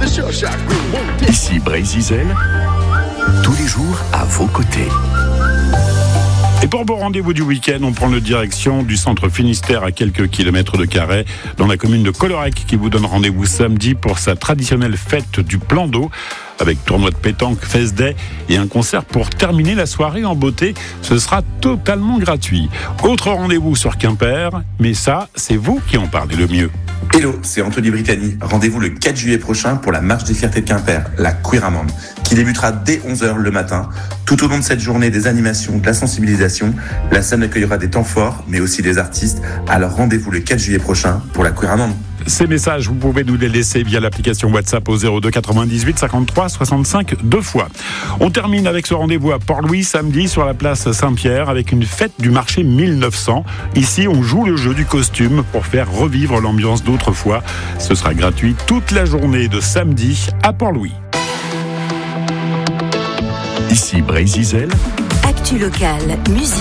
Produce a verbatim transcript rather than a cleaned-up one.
Ici Brésil, tous les jours à vos côtés. Et pour vos rendez-vous du week-end, on prend la direction du centre Finistère à quelques kilomètres de Carhaix, dans la commune de Colorec, qui vous donne rendez-vous samedi pour sa traditionnelle fête du plan d'eau, avec tournoi de pétanque, fest day et un concert pour terminer la soirée en beauté. Ce sera totalement gratuit. Autre rendez-vous sur Quimper, mais ça, c'est vous qui en parlez le mieux. Hello, c'est Anthony Brittany. Rendez-vous le quatre juillet prochain pour la marche des fiertés de Quimper, la Queeramande, qui débutera dès onze heures le matin. Tout au long de cette journée, des animations, de la sensibilisation. La scène accueillera des temps forts, mais aussi des artistes. Alors rendez-vous le quatre juillet prochain pour la Queeramande. Ces messages, vous pouvez nous les laisser via l'application WhatsApp au zéro deux quatre-vingt-dix-huit cinquante-trois soixante-cinq deux fois. On termine avec ce rendez-vous à Port-Louis samedi sur la place Saint-Pierre avec une fête du marché mille neuf cents. Ici, on joue le jeu du costume pour faire revivre l'ambiance d'autrefois. Ce sera gratuit toute la journée de samedi à Port-Louis. Ici Brésil. Actu locale, musique.